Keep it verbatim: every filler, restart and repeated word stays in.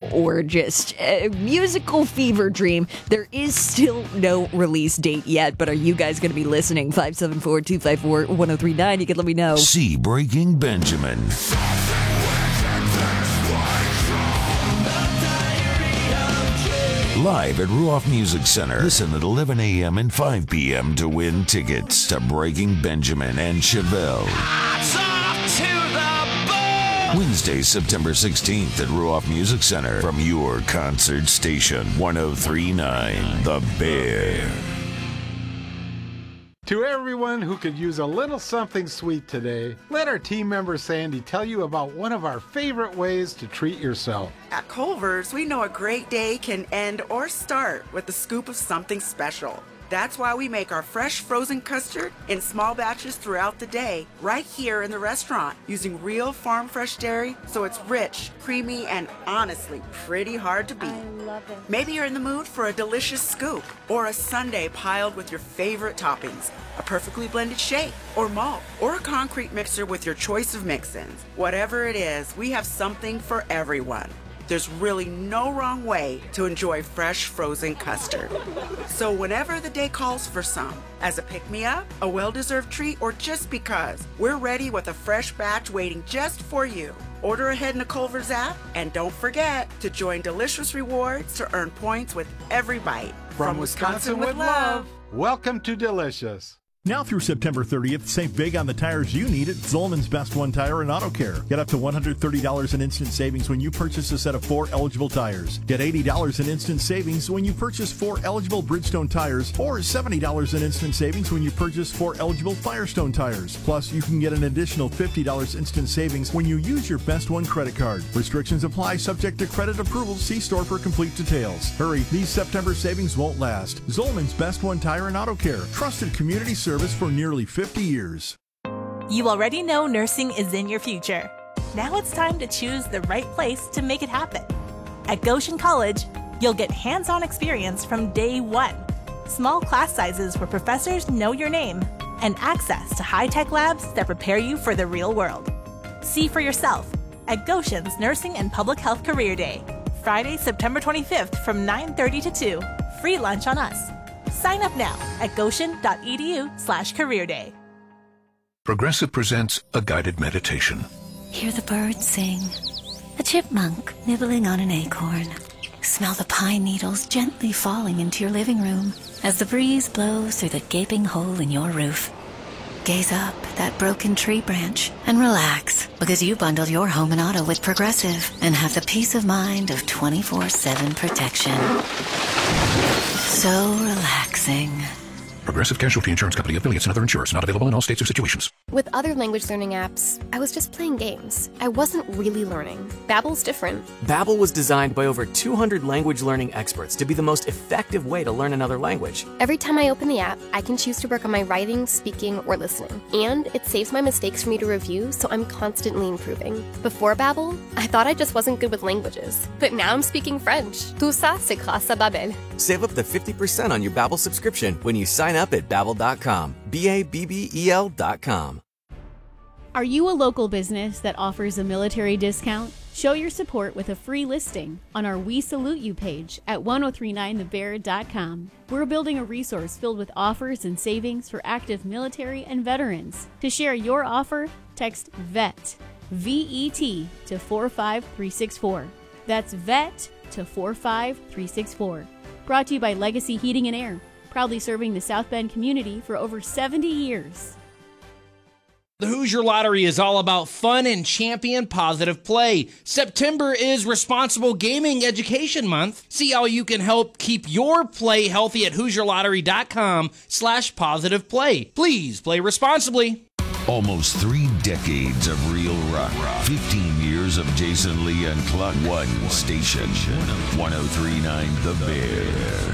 or just a musical fever dream, there is still no release date yet. But are you guys going to be listening? five seven four, two five four, one oh three nine. You can let me know. See Breaking Benjamin. Live at Ruoff Music Center. Listen at eleven a.m. and five p.m. to win tickets to Breaking Benjamin and Chevelle. Wednesday, September sixteenth at Ruoff Music Center from your concert station, one oh three point nine The Bear. To everyone who could use a little something sweet today, let our team member Sandy tell you about one of our favorite ways to treat yourself. At Culver's, we know a great day can end or start with a scoop of something special. That's why we make our fresh frozen custard in small batches throughout the day, right here in the restaurant, using real farm fresh dairy, so it's rich, creamy, and honestly pretty hard to beat. I love it. Maybe you're in the mood for a delicious scoop or a sundae piled with your favorite toppings, a perfectly blended shake or malt, or a concrete mixer with your choice of mix-ins. Whatever it is, we have something for everyone. There's really no wrong way to enjoy fresh frozen custard. So whenever the day calls for some, as a pick-me-up, a well-deserved treat, or just because, we're ready with a fresh batch waiting just for you. Order ahead in the Culver's app, and don't forget to join Delicious Rewards to earn points with every bite. From, From Wisconsin, Wisconsin with love, welcome to Delicious. Now through September thirtieth, save big on the tires you need at Zolman's Best One Tire and Auto Care. Get up to one hundred thirty dollars in instant savings when you purchase a set of four eligible tires. Get eighty dollars in instant savings when you purchase four eligible Bridgestone tires, or seventy dollars in instant savings when you purchase four eligible Firestone tires. Plus, you can get an additional fifty dollars instant savings when you use your Best One credit card. Restrictions apply, subject to credit approval. See store for complete details. Hurry, these September savings won't last. Zolman's Best One Tire and Auto Care. Trusted community service for nearly fifty years. You already know nursing is in your future. Now it's time to choose the right place to make it happen. At Goshen College, you'll get hands-on experience from day one. Small class sizes where professors know your name, and access to high-tech labs that prepare you for the real world. See for yourself at Goshen's Nursing and Public Health Career Day, Friday, September twenty-fifth from nine thirty to two. Free lunch on us. Sign up now at goshen.edu slash career day. Progressive presents a guided meditation. Hear the birds sing, a chipmunk nibbling on an acorn. Smell the pine needles gently falling into your living room as the breeze blows through the gaping hole in your roof. Gaze up at that broken tree branch and relax, because you bundled your home and auto with Progressive and have the peace of mind of twenty-four seven protection. So relaxing. Progressive Casualty Insurance Company, affiliates, and other insurers. Not available in all states or situations. With other language learning apps, I was just playing games. I wasn't really learning. Babbel's different. Babbel was designed by over two hundred language learning experts to be the most effective way to learn another language. Every time I open the app, I can choose to work on my writing, speaking, or listening. And it saves my mistakes for me to review, so I'm constantly improving. Before Babbel, I thought I just wasn't good with languages. But now I'm speaking French. Tout ça, c'est grâce à Babbel. Save up to fifty percent on your Babbel subscription when you sign up at babbel dot com. B A B B E L dot com. Are you a local business that offers a military discount? Show your support with a free listing on our We Salute You page at ten thirty-nine the bear dot com. We're building a resource filled with offers and savings for active military and veterans. To share your offer, text VET, V E T, to four five three six four. That's VET to four five three six four. Brought to you by Legacy Heating and Air, proudly serving the South Bend community for over seventy years. The Hoosier Lottery is all about fun and champion positive play. September is Responsible Gaming Education Month. See how you can help keep your play healthy at hoosier lottery dot com slash positive play. Please play responsibly. Almost three decades of real rock. fifteen years of Jason Lee and Clark. One station. one oh three point nine The Bear.